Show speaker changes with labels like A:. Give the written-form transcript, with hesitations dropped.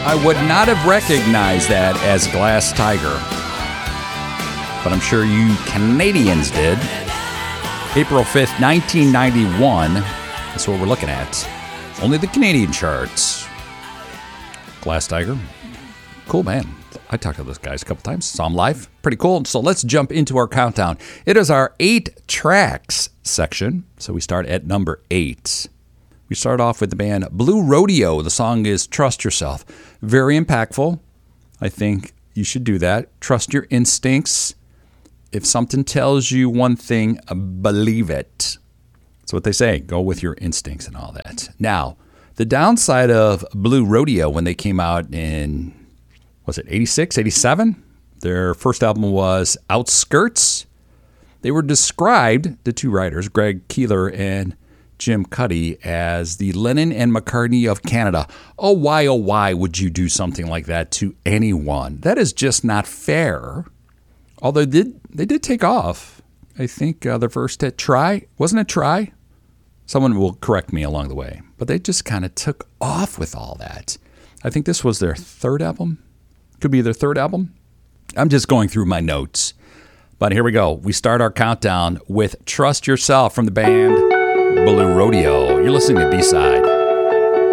A: I would not have recognized that as Glass Tiger, but I'm sure you Canadians did. April 5th, 1991. That's what we're looking at. Only the Canadian charts. Glass Tiger. Cool band. I talked to those guys a couple times. Saw them live. Pretty cool. So let's jump into our countdown. It is our 8 tracks section. So we start at number 8. We start off with the band Blue Rodeo. The song is Trust Yourself. Very impactful. I think you should do that. Trust your instincts. If something tells you one thing, believe it. That's what they say. Go with your instincts and all that. Now, the downside of Blue Rodeo when they came out in, was it 86, 87? Their first album was Outskirts. They were described, the two writers, Greg Keeler and Jim Cuddy, as the Lennon and McCartney of Canada. Oh, why would you do something like that to anyone? That is just not fair. Although they did take off. I think their first hit, Try, wasn't it Try? Someone will correct me along the way. But they just kind of took off with all that. I think this was their third album. Could be their third album. I'm just going through my notes. But here we go. We start our countdown with Trust Yourself from the band Blue Rodeo. You're listening to B-Side.